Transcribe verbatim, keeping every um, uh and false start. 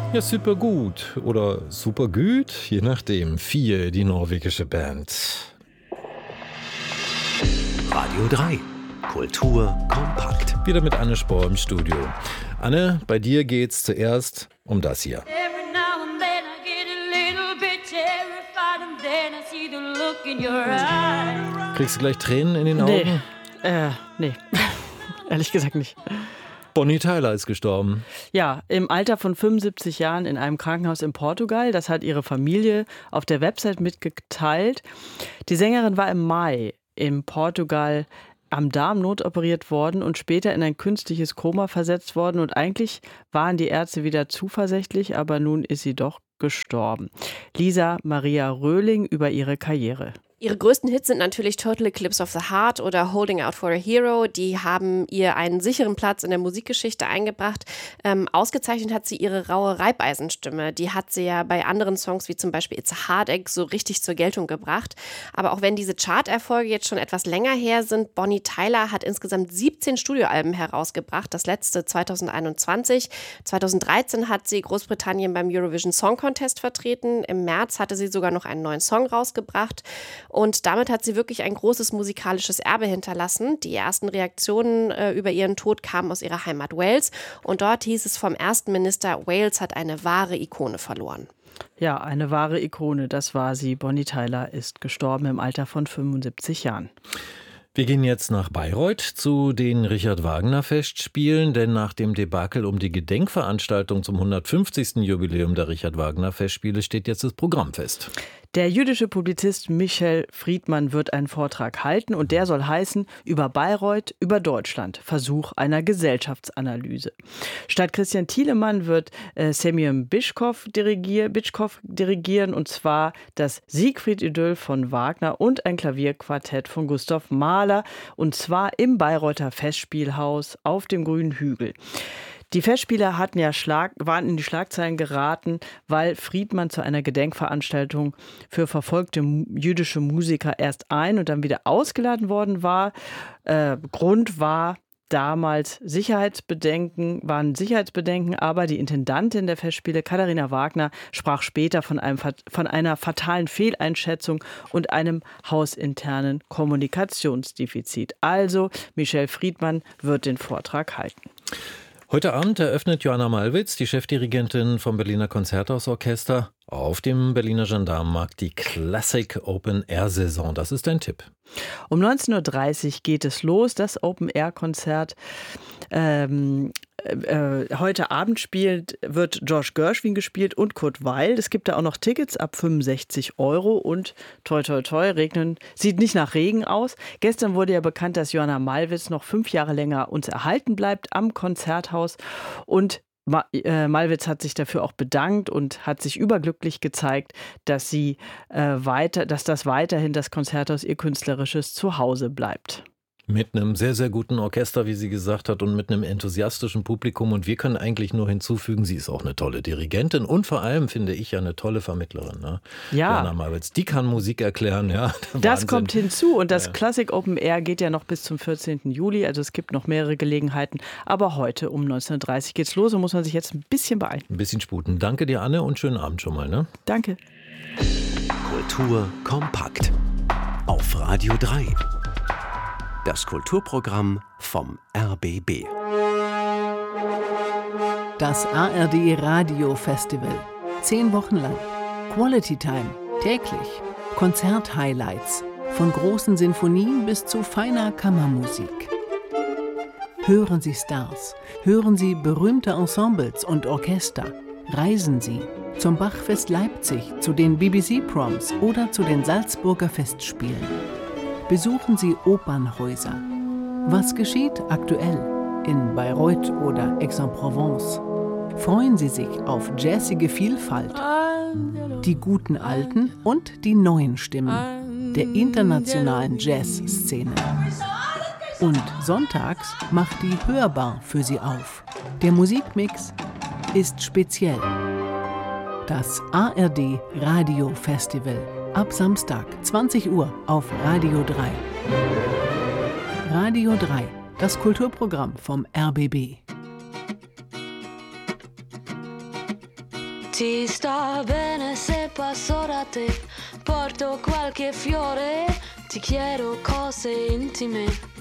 Ja, super gut oder super gut, je nachdem. Vier, die norwegische Band. Radio drei. Kultur kompakt. Wieder mit Anne Spohr im Studio. Anne, bei dir geht's zuerst um das hier. Kriegst du gleich Tränen in den Augen? Nee, äh, nee. Ehrlich gesagt nicht. Bonnie Tyler ist gestorben. Ja, im Alter von fünfundsiebzig Jahren in einem Krankenhaus in Portugal. Das hat ihre Familie auf der Website mitgeteilt. Die Sängerin war im Mai in Portugal am Darm notoperiert worden und später in ein künstliches Koma versetzt worden. Und eigentlich waren die Ärzte wieder zuversichtlich, aber nun ist sie doch gestorben. Lisa Maria Röhling über ihre Karriere. Ihre größten Hits sind natürlich Total Eclipse of the Heart oder Holding Out for a Hero. Die haben ihr einen sicheren Platz in der Musikgeschichte eingebracht. Ähm, ausgezeichnet hat sie ihre raue Reibeisenstimme. Die hat sie ja bei anderen Songs wie zum Beispiel It's a Heartache so richtig zur Geltung gebracht. Aber auch wenn diese Charterfolge jetzt schon etwas länger her sind, Bonnie Tyler hat insgesamt siebzehn Studioalben herausgebracht. Das letzte zweitausendeinundzwanzig. zweitausenddreizehn hat sie Großbritannien beim Eurovision Song Contest vertreten. Im März hatte sie sogar noch einen neuen Song rausgebracht. Und damit hat sie wirklich ein großes musikalisches Erbe hinterlassen. Die ersten Reaktionen äh, über ihren Tod kamen aus ihrer Heimat Wales. Und dort hieß es vom ersten Minister, Wales hat eine wahre Ikone verloren. Ja, eine wahre Ikone, das war sie. Bonnie Tyler ist gestorben im Alter von fünfundsiebzig Jahren. Wir gehen jetzt nach Bayreuth zu den Richard-Wagner-Festspielen, denn nach dem Debakel um die Gedenkveranstaltung zum hundertfünfzigsten Jubiläum der Richard-Wagner-Festspiele steht jetzt das Programm fest. Der jüdische Publizist Michel Friedmann wird einen Vortrag halten und der soll heißen über Bayreuth, über Deutschland, Versuch einer Gesellschaftsanalyse. Statt Christian Thielemann wird äh, Semyon Bitschkow dirigier, Bitschkow dirigieren und zwar das Siegfried-Idyll von Wagner und ein Klavierquartett von Gustav Mahler und zwar im Bayreuther Festspielhaus auf dem Grünen Hügel. Die Festspiele hatten ja Schlag, waren in die Schlagzeilen geraten, weil Friedmann zu einer Gedenkveranstaltung für verfolgte jüdische Musiker erst ein- und dann wieder ausgeladen worden war. Äh, Grund war damals Sicherheitsbedenken, waren Sicherheitsbedenken, aber die Intendantin der Festspiele, Katharina Wagner, sprach später von, einem, von einer fatalen Fehleinschätzung und einem hausinternen Kommunikationsdefizit. Also Michel Friedmann wird den Vortrag halten. Heute Abend eröffnet Joanna Malwitz, die Chefdirigentin vom Berliner Konzerthausorchester, auf dem Berliner Gendarmenmarkt die Classic Open-Air-Saison. Das ist ein Tipp. Um neunzehn Uhr dreißig geht es los, das Open-Air-Konzert. Ähm, äh, heute Abend spielt, wird George Gershwin gespielt und Kurt Weill. Es gibt da auch noch Tickets ab fünfundsechzig Euro und toi toi toi, regnen, sieht nicht nach Regen aus. Gestern wurde ja bekannt, dass Joanna Malwitz noch fünf Jahre länger uns erhalten bleibt am Konzerthaus und Malwitz hat sich dafür auch bedankt und hat sich überglücklich gezeigt, dass sie äh, weiter, dass das weiterhin das Konzerthaus ihr künstlerisches Zuhause bleibt. Mit einem sehr, sehr guten Orchester, wie sie gesagt hat, und mit einem enthusiastischen Publikum. Und wir können eigentlich nur hinzufügen, sie ist auch eine tolle Dirigentin und vor allem, finde ich, ja eine tolle Vermittlerin. Ne? Ja. Joanna Malwitz, die kann Musik erklären. Ja, das kommt hinzu und das ja. Classic Open Air geht ja noch bis zum vierzehnten Juli. Also es gibt noch mehrere Gelegenheiten. Aber heute um neunzehn Uhr dreißig geht's los und muss man sich jetzt ein bisschen beeilen. Ein bisschen sputen. Danke dir, Anne, und schönen Abend schon mal. Ne? Danke. Kultur kompakt. Auf Radio drei. Das Kulturprogramm vom R B B. Das A R D Radio Festival. Zehn Wochen lang. Quality Time. Täglich. Konzert-Highlights. Von großen Sinfonien bis zu feiner Kammermusik. Hören Sie Stars. Hören Sie berühmte Ensembles und Orchester. Reisen Sie zum Bachfest Leipzig, zu den B B C-Proms oder zu den Salzburger Festspielen. Besuchen Sie Opernhäuser. Was geschieht aktuell in Bayreuth oder Aix-en-Provence? Freuen Sie sich auf jazzige Vielfalt, die guten alten und die neuen Stimmen der internationalen Jazzszene. Und sonntags macht die Hörbar für Sie auf. Der Musikmix ist speziell. Das A R D Radio Festival. Ab Samstag, zwanzig Uhr auf Radio drei. Radio drei, das Kulturprogramm vom R B B. Ti sta bene se passo da te, porto qualche fiore, ti chiedo cose intime.